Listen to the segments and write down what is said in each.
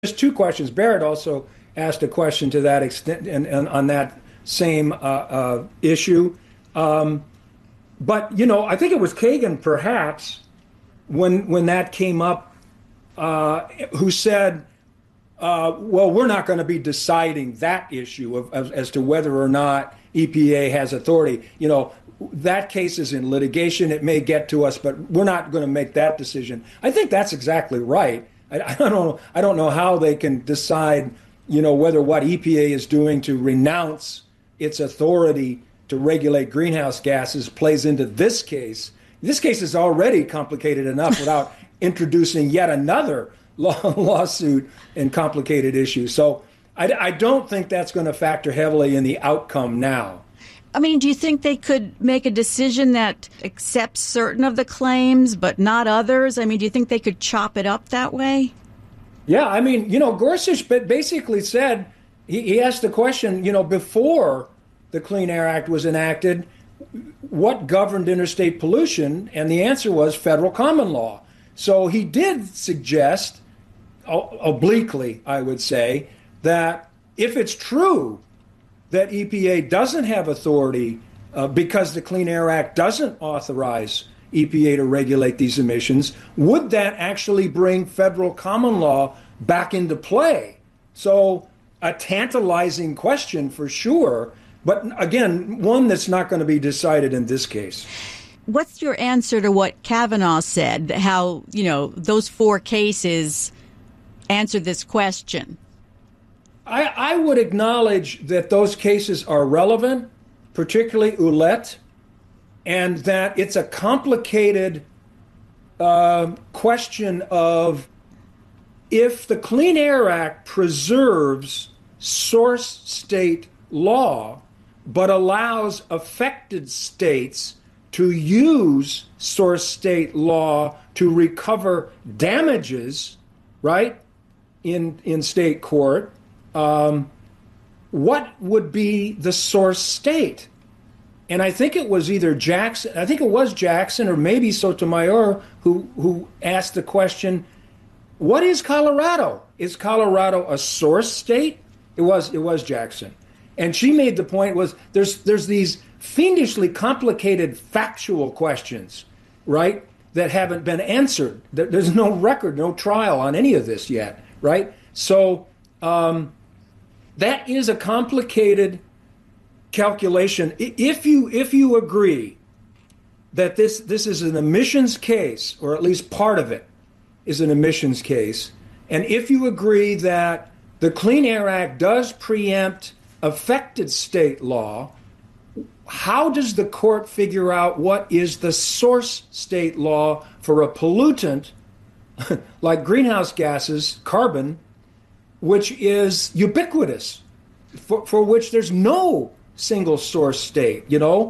there's two questions. Barrett also asked a question to that extent and on that same issue. But I think it was Kagan, perhaps, when that came up, who said, "Well, we're not going to be deciding that issue as to whether or not EPA has authority. That case is in litigation. It may get to us, but we're not going to make that decision." I think that's exactly right. I don't know how they can decide, whether what EPA is doing to renounce its authority to regulate greenhouse gases plays into this case. This case is already complicated enough without introducing yet another lawsuit and complicated issue. So I don't think that's going to factor heavily in the outcome now. I mean, do you think they could make a decision that accepts certain of the claims but not others? I mean, do you think they could chop it up that way? Yeah, I mean, Gorsuch basically said, he asked the question, before the Clean Air Act was enacted, what governed interstate pollution? And the answer was federal common law. So he did suggest, obliquely, I would say, that if it's true that EPA doesn't have authority because the Clean Air Act doesn't authorize EPA to regulate these emissions, would that actually bring federal common law back into play? So a tantalizing question for sure, but again, one that's not going to be decided in this case. What's your answer to what Kavanaugh said, how, those four cases answer this question? I would acknowledge that those cases are relevant, particularly Ouellette, and that it's a complicated question of if the Clean Air Act preserves source state law but allows affected states to use source state law to recover damages, right, in state court, what would be the source state? And I think it was either Jackson, or maybe Sotomayor who asked the question, what is Colorado? Is Colorado a source state? It was Jackson. And she made the point was there's these fiendishly complicated factual questions, right, that haven't been answered. There's no record, no trial on any of this yet, right? So that is a complicated calculation. If you agree that this is an emissions case, or at least part of it is an emissions case, and if you agree that the Clean Air Act does preempt affected state law, how does the court figure out what is the source state law for a pollutant like greenhouse gases, carbon, which is ubiquitous, for which there's no single source state?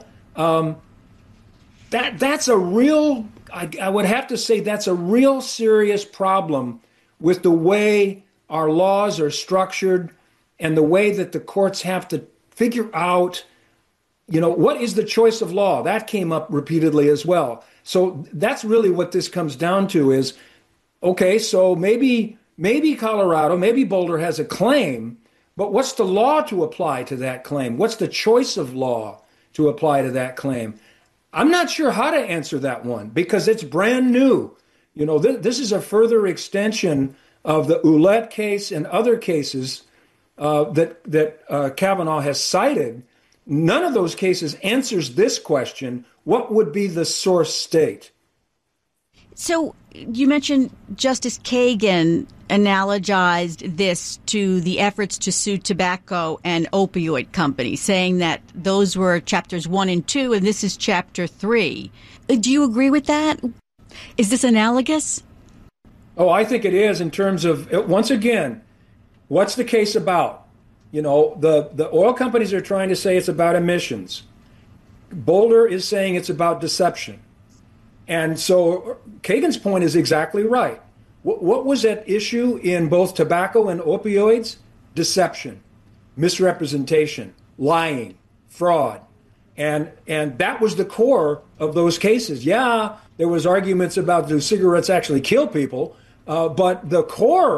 That's a real, I would have to say that's a real serious problem with the way our laws are structured and the way that the courts have to figure out, what is the choice of law? That came up repeatedly as well. So that's really what this comes down to is, okay, so maybe Colorado, maybe Boulder has a claim, but what's the law to apply to that claim? What's the choice of law to apply to that claim? I'm not sure how to answer that one because it's brand new. This is a further extension of the Ouellette case and other cases that Kavanaugh has cited. None of those cases answers this question: what would be the source state? So you mentioned Justice Kagan analogized this to the efforts to sue tobacco and opioid companies, saying that those were chapters 1 and 2, and this is chapter 3. Do you agree with that? Is this analogous? Oh, I think it is in terms of, once again, what's the case about? The oil companies are trying to say it's about emissions. Boulder is saying it's about deception. And so Kagan's point is exactly right. What was at issue in both tobacco and opioids? Deception, misrepresentation, lying, fraud. And that was the core of those cases. Yeah, there was arguments about do cigarettes actually kill people, but the core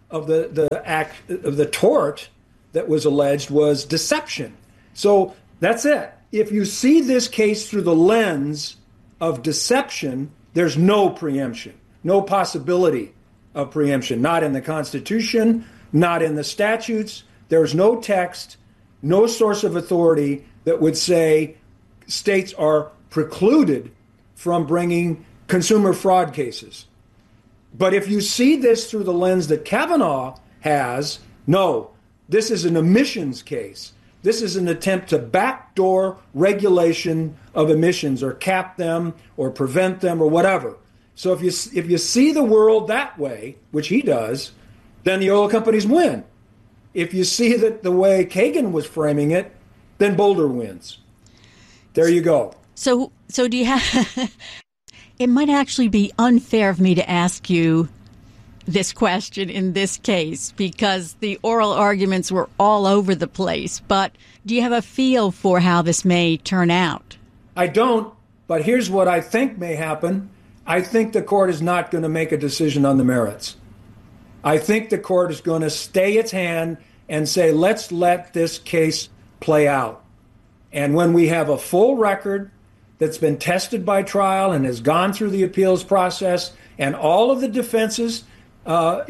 of the act of the tort that was alleged was deception. So that's it. If you see this case through the lens of deception, there's no preemption, no possibility of preemption, not in the Constitution, not in the statutes. There's no text, no source of authority that would say states are precluded from bringing consumer fraud cases. But if you see this through the lens that Kavanaugh has, no, this is an emissions case. This is an attempt to backdoor regulation of emissions or cap them or prevent them or whatever. So if you see the world that way, which he does, then the oil companies win. If you see that the way Kagan was framing it, then Boulder wins. There you go. So do you have... It might actually be unfair of me to ask you this question in this case because the oral arguments were all over the place. But do you have a feel for how this may turn out? I don't, but here's what I think may happen. I think the court is not going to make a decision on the merits. I think the court is going to stay its hand and say, let's let this case play out. And when we have a full record that's been tested by trial and has gone through the appeals process, and all of the defenses, that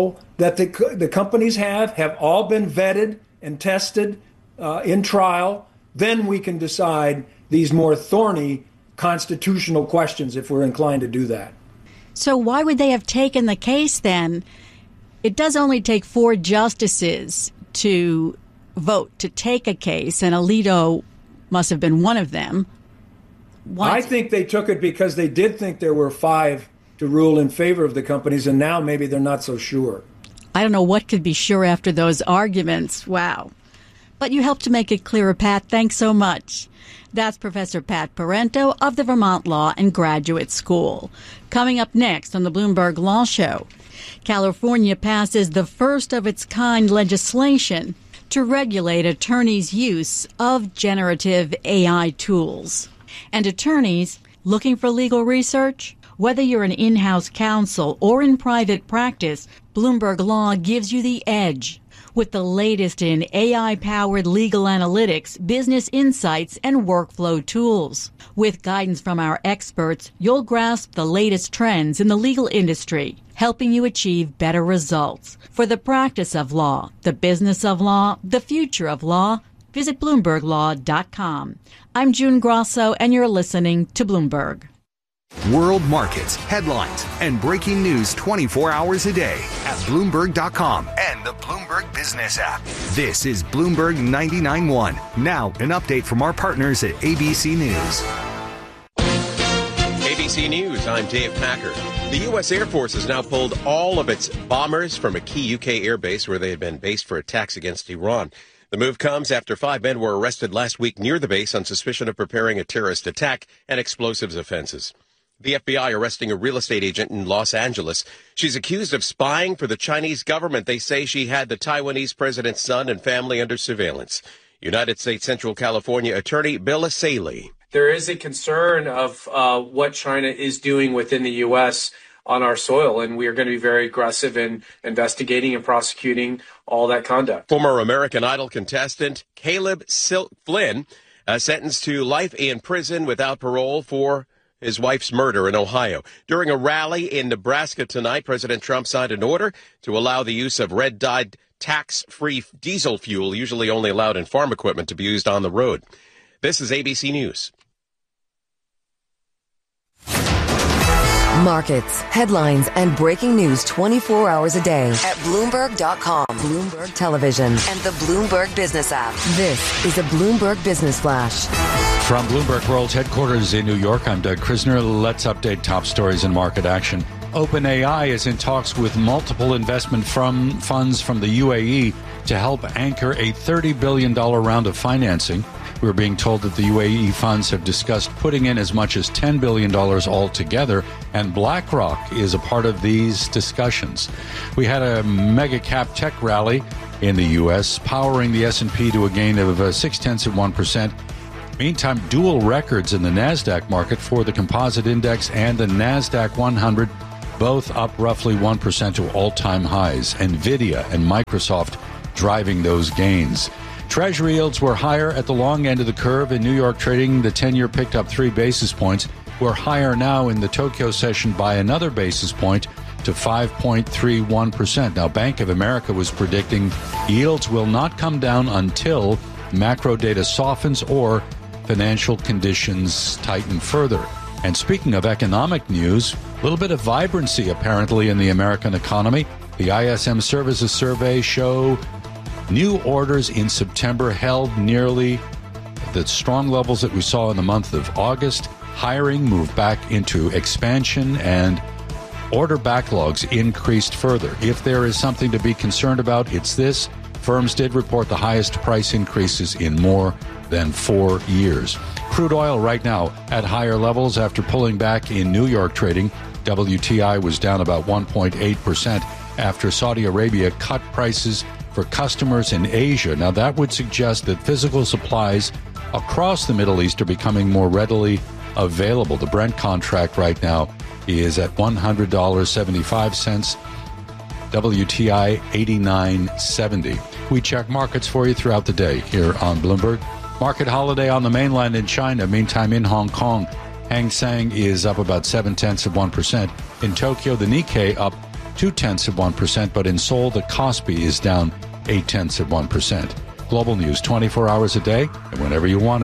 the companies have all been vetted and tested in trial, then we can decide these more thorny constitutional questions if we're inclined to do that. So why would they have taken the case then? It does only take 4 justices to vote to take a case, and Alito must have been one of them. Why? I think they took it because they did think there were 5 to rule in favor of the companies, and now maybe they're not so sure. I don't know what could be sure after those arguments. Wow. But you helped to make it clearer, Pat. Thanks so much. That's Professor Pat Parento of the Vermont Law and Graduate School. Coming up next on the Bloomberg Law Show, California passes the first of its kind legislation to regulate attorneys' use of generative AI tools. And attorneys looking for legal research? Whether you're an in-house counsel or in private practice, Bloomberg Law gives you the edge with the latest in AI-powered legal analytics, business insights, and workflow tools. With guidance from our experts, you'll grasp the latest trends in the legal industry, helping you achieve better results. For the practice of law, the business of law, the future of law, visit BloombergLaw.com. I'm June Grosso, and you're listening to Bloomberg. World markets, headlines, and breaking news 24 hours a day at Bloomberg.com and the Bloomberg Business app. This is Bloomberg 99.1. Now, an update from our partners at ABC News. ABC News, I'm Dave Packer. The U.S. Air Force has now pulled all of its bombers from a key UK airbase where they had been based for attacks against Iran. The move comes after 5 men were arrested last week near the base on suspicion of preparing a terrorist attack and explosives offenses. The FBI arresting a real estate agent in Los Angeles. She's accused of spying for the Chinese government. They say she had the Taiwanese president's son and family under surveillance. United States Central California attorney Bill Asaley. There is a concern of what China is doing within the U.S. on our soil, and we are going to be very aggressive in investigating and prosecuting all that conduct. Former American Idol contestant Caleb Flynn sentenced to life in prison without parole for his wife's murder in Ohio. During a rally in Nebraska tonight, President Trump signed an order to allow the use of red-dyed tax-free diesel fuel, usually only allowed in farm equipment, to be used on the road. This is ABC News. Markets, headlines, and breaking news 24 hours a day at Bloomberg.com, Bloomberg Television, and the Bloomberg Business app. This is a Bloomberg Business Flash. From Bloomberg World's headquarters in New York, I'm Doug Krisner. Let's update top stories and market action. OpenAI is in talks with multiple investment funds from the UAE to help anchor a $30 billion round of financing. We're being told that the UAE funds have discussed putting in as much as $10 billion altogether, and BlackRock is a part of these discussions. We had a mega cap tech rally in the U.S., powering the S&P to a gain of 0.6%. Meantime, dual records in the NASDAQ market for the composite index and the NASDAQ 100 both up roughly 1% to all-time highs. NVIDIA and Microsoft driving those gains. Treasury yields were higher at the long end of the curve in New York trading. The 10-year picked up 3 basis points. We're higher now in the Tokyo session by another basis point to 5.31%. Now, Bank of America was predicting yields will not come down until macro data softens or financial conditions tighten further. And speaking of economic news, a little bit of vibrancy apparently in the American economy. The ISM Services Survey show new orders in September held nearly the strong levels that we saw in the month of August. Hiring moved back into expansion and order backlogs increased further. If there is something to be concerned about, it's this. Firms did report the highest price increases in more than 4 years. Crude oil right now at higher levels after pulling back in New York trading. WTI was down about 1.8% after Saudi Arabia cut prices for customers in Asia. Now, that would suggest that physical supplies across the Middle East are becoming more readily available. The Brent contract right now is at $100.75. WTI 89.70. We check markets for you throughout the day here on Bloomberg. Market holiday on the mainland in China. Meantime, in Hong Kong, Hang Seng is up about 0.7%. In Tokyo, the Nikkei up 0.2%, but in Seoul, the Kospi is down 0.8%. Global news 24 hours a day and whenever you want it.